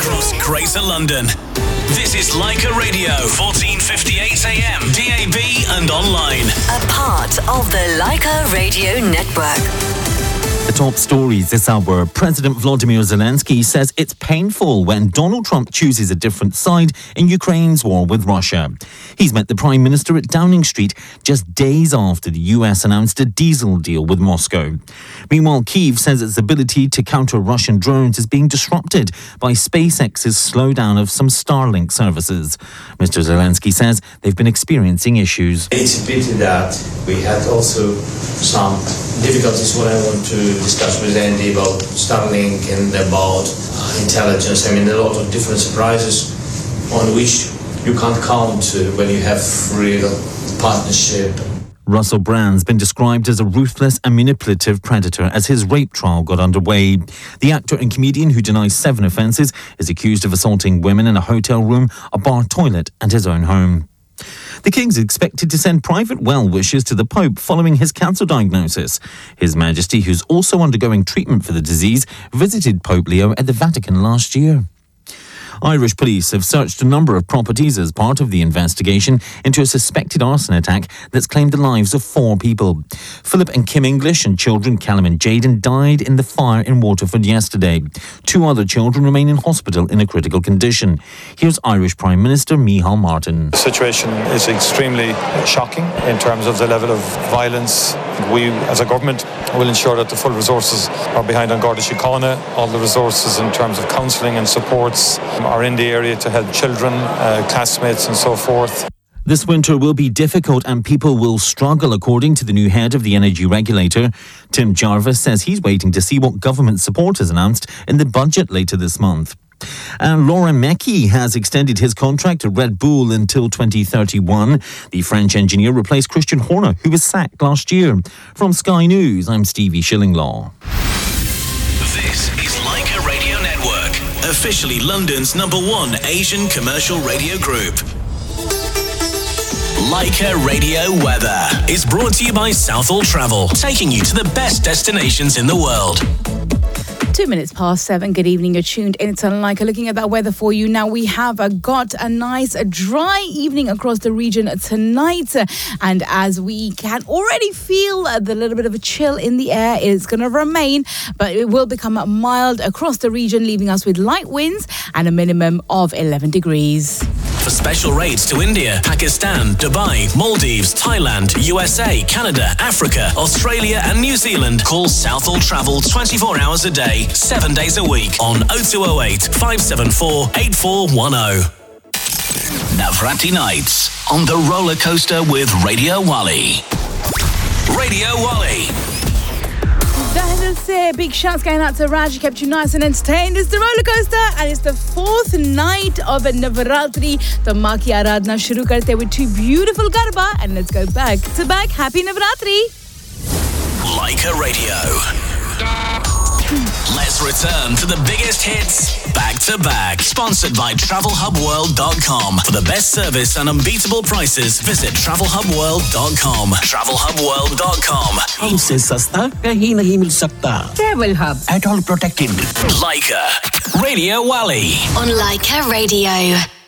across Greater London. This is Leica Radio, 1458 AM, DAB and online. A part of the Leica Radio Network. The top stories this hour. President Volodymyr Zelensky says it's painful when Donald Trump chooses a different side in Ukraine's war with Russia. He's met the Prime Minister at Downing Street just days after the US announced a diesel deal with Moscow. Meanwhile, Kyiv says its ability to counter Russian drones is being disrupted by SpaceX's slowdown of some Starlink services. Mr. Zelensky says they've been experiencing issues. It's a pity that we had also some difficulties when I want to discuss with Andy about Starlink and about intelligence. I mean, a lot of different surprises on which you can't count when you have real partnership. Russell Brand's been described as a ruthless and manipulative predator as his rape trial got underway. The actor and comedian, who denies 7 offences, is accused of assaulting women in a hotel room, a bar toilet and his own home. The King's expected to send private well wishes to the Pope following his cancer diagnosis. His Majesty, who's also undergoing treatment for the disease, visited Pope Leo at the Vatican last year. Irish police have searched a number of properties as part of the investigation into a suspected arson attack that's claimed the lives of 4 people. Philip and Kim English and children Callum and Jaden died in the fire in Waterford yesterday. 2 other children remain in hospital in a critical condition. Here's Irish Prime Minister Micheál Martin. The situation is extremely shocking in terms of the level of violence. We, as a government, will ensure that the full resources are behind An Garda Síochána. All the resources in terms of counselling and supports are in the area to help children, classmates and so forth. This winter will be difficult and people will struggle, according to the new head of the energy regulator. Tim Jarvis says he's waiting to see what government support is announced in the budget later this month. And Laurent Mekies has extended his contract at Red Bull until 2031. The French engineer replaced Christian Horner, who was sacked last year. From Sky News, I'm Stevie Shillinglaw. This is Leica Radio Network, officially London's #1 Asian commercial radio group. Leica Radio Weather is brought to you by Southall Travel, taking you to the best destinations in the world. 2 minutes past 7. Good evening. You're tuned in to Leica. Looking at that weather for you now, we have got a nice dry evening across the region tonight. And as we can already feel the little bit of a chill in the air, it is going to remain, but it will become mild across the region, leaving us with light winds and a minimum of 11 degrees. For special rates to India, Pakistan, Dubai, Maldives, Thailand, USA, Canada, Africa, Australia and New Zealand, call Southall Travel 24 hours a day, 7 days a week on 0208 574 8410. Navratri nights on the roller coaster with Radio Wally. Radio Wally. That is it. Big shouts going out to Raj. You kept you nice and entertained. It's the roller coaster and it's the 4th night of Navratri. तो माँ की आराधना शुरू करते with 2 beautiful garba and let's go back to back. Happy Navratri. Leica Radio. Let's return to the biggest hits back to back. Sponsored by TravelHubWorld.com. For the best service and unbeatable prices, visit TravelHubWorld.com. TravelHubWorld.com. हमसे सस्ता कहीं नहीं मिल सकता. Travel Hub. At all protected. Leica Radio Wally. On Leica Radio.